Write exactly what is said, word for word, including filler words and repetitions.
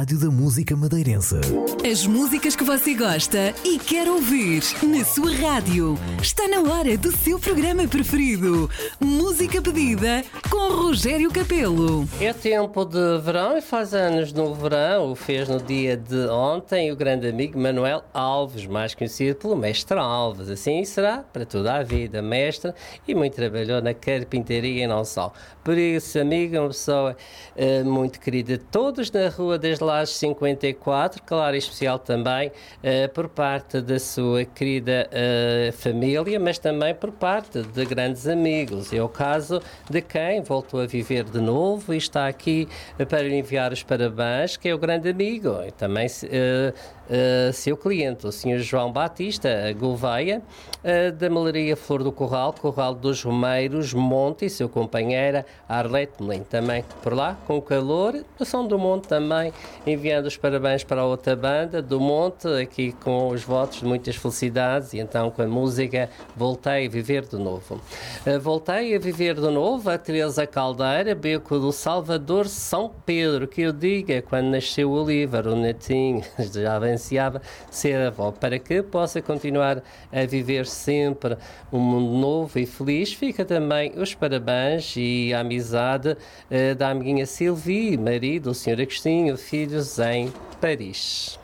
Rádio da Música Madeirense. As músicas que você gosta e quer ouvir na sua rádio. Está na hora do seu programa preferido. Música pedida com Rogério Capelo. É tempo de verão e faz anos no verão. O fez no dia de ontem o grande amigo Manuel Alves, mais conhecido pelo Mestre Alves. Assim será para toda a vida. Mestre e muito trabalhou na carpintaria e não só. Por isso, amigo, uma pessoa uh, muito querida de todos na Rua das Lajes cinquenta e quatro, claro, em especial também uh, por parte da sua querida uh, família, mas também por parte de grandes amigos. É o caso de quem voltou a viver de novo e está aqui uh, para lhe enviar os parabéns, que é o grande amigo e também uh, uh, seu cliente, o senhor João Batista Gouveia, uh, da Melaria Flor do Corral, Corral dos Romeiros, Monte, e seu companheira Arlete Melim, também por lá, com calor, do Som do Monte também, enviando os parabéns para a outra banda do Monte, aqui com os votos de muitas felicidades, e então com a música Voltei a Viver de Novo. Uh, voltei a Viver de Novo, a Teresa Caldeira, beco do Salvador São Pedro, que eu diga, quando nasceu o Oliver, o netinho, já ansiava ser avó, para que possa continuar a viver sempre um mundo novo e feliz. Fica também os parabéns e a amizade uh, da amiguinha Sylvie, marido, o senhor Agostinho, filhos em Paris.